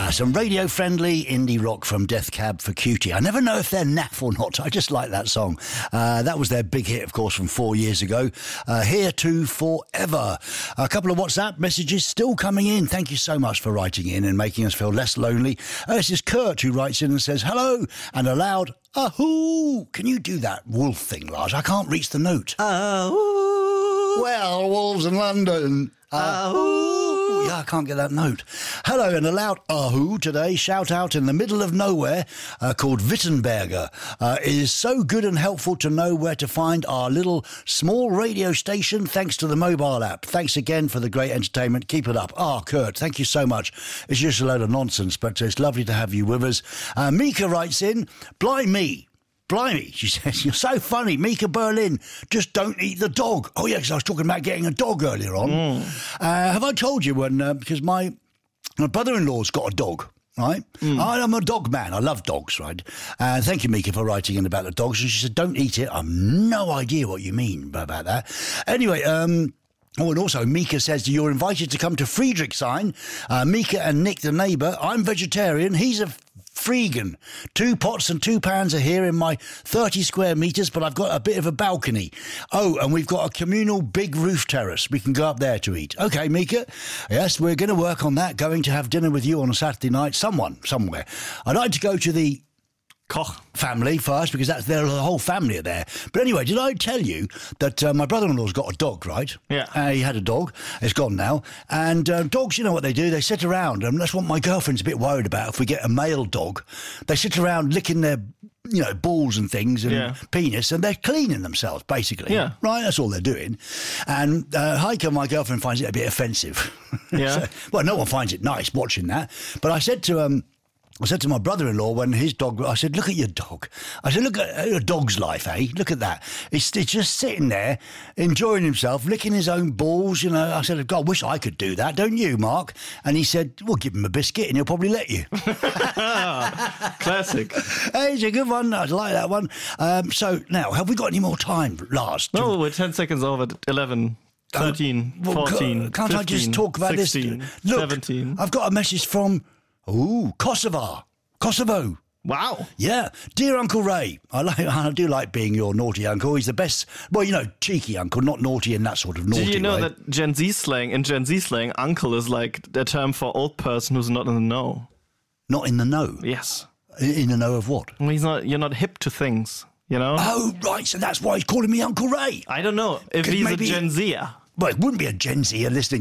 Some radio-friendly indie rock from Death Cab for Cutie. I never know if they're naff or not. I just like that song. That was their big hit, of course, from 4 years ago. Here to Forever. A couple of WhatsApp messages still coming in. Thank you so much for writing in and making us feel less lonely. This is Kurt who writes in and says, hello, and a loud ahoo. Can you do that wolf thing, Lars? I can't reach the note. Ahoo. Well, wolves in London. Ahoo. Yeah, I can't get that note. Hello, and a loud ahoo today. Shout out in the middle of nowhere called Wittenberger. It is so good and helpful to know where to find our little small radio station thanks to the mobile app. Thanks again for the great entertainment. Keep it up. Kurt, thank you so much. It's just a load of nonsense, but it's lovely to have you with us. Mika writes in, Blimey, she says, you're so funny. Mika Berlin, just don't eat the dog. Oh, yeah, because I was talking about getting a dog earlier on. Have I told you when, because my brother-in-law's got a dog, right? I'm a dog man. I love dogs, right? Thank you, Mika, for writing in about the dogs. And she said, don't eat it. I've no idea what you mean about that. Anyway, and also Mika says you're invited to come to Friedrichshain. Mika and Nick, the neighbour. I'm vegetarian. He's a freegan. 2 pots and 2 pans are here in my 30 square metres, but I've got a bit of a balcony. Oh, and we've got a communal big roof terrace. We can go up there to eat. Okay, Mika. Yes, we're going to work on that. Going to have dinner with you on a Saturday night. Somewhere. I'd like to go to the Koch family first, because that's the whole family are there. But anyway, did I tell you that my brother-in-law's got a dog, right? Yeah. He had a dog. It's gone now. And dogs, you know what they do? They sit around, and that's what my girlfriend's a bit worried about. If we get a male dog, they sit around licking their, balls and things and penis, and they're cleaning themselves, basically. Yeah. Right? That's all they're doing. And Heike, my girlfriend, finds it a bit offensive. Yeah. Well, no one finds it nice watching that. But I said to my brother-in-law when his dog, I said, look at your dog. I said, look at a dog's life, eh? Look at that. It's just sitting there, enjoying himself, licking his own balls, I said, God, I wish I could do that, don't you, Mark? And he said, well, give him a biscuit and he'll probably let you. Classic. Hey, it's a good one. I like that one. So now, have we got any more time, Lars? No, we're 10 seconds over 11. 13, 14, can't 15, I just talk about 16, this? Look, 17. I've got a message from... Kosovo. Wow. Yeah. Dear Uncle Ray, I do like being your naughty uncle. He's the best, cheeky uncle, not naughty in that sort of naughty way. Did you know that in Gen Z slang, uncle is like a term for old person who's not in the know? Not in the know? Yes. In the know of what? Well, you're not hip to things, Oh, right, so that's why he's calling me Uncle Ray. I don't know if he's a Gen Zer. Well, it wouldn't be a Gen Zer listening